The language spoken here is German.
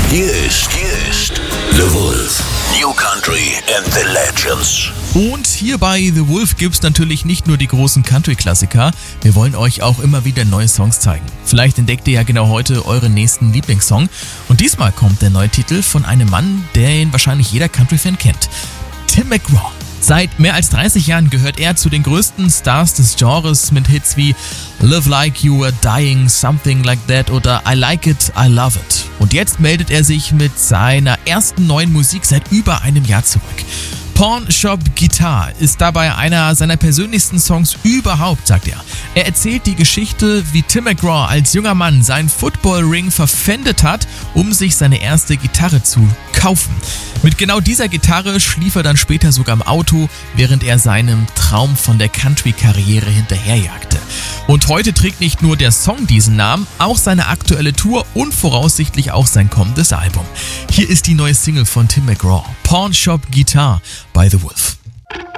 Hier ist The Wolf. New Country and the Legends. Und hier bei The Wolf gibt's natürlich nicht nur die großen Country-Klassiker, wir wollen euch auch immer wieder neue Songs zeigen. Vielleicht entdeckt ihr ja genau heute euren nächsten Lieblingssong. Und diesmal kommt der neue Titel von einem Mann, den wahrscheinlich jeder Country-Fan kennt. Tim McGraw. Seit mehr als 30 Jahren gehört er zu den größten Stars des Genres mit Hits wie Live Like You Were Dying, Something Like That oder I Like It, I Love It. Und jetzt meldet er sich mit seiner ersten neuen Musik seit über einem Jahr zurück. Pawn Shop Guitar ist dabei einer seiner persönlichsten Songs überhaupt, sagt er. Er erzählt die Geschichte, wie Tim McGraw als junger Mann seinen Football-Ring verpfändet hat, um sich seine erste Gitarre zu kaufen. Mit genau dieser Gitarre schlief er dann später sogar im Auto, während er seinem Traum von der Country-Karriere hinterherjagte. Und heute trägt nicht nur der Song diesen Namen, auch seine aktuelle Tour und voraussichtlich auch sein kommendes Album. Hier ist die neue Single von Tim McGraw, Pawn Shop Guitar bei The Wolf.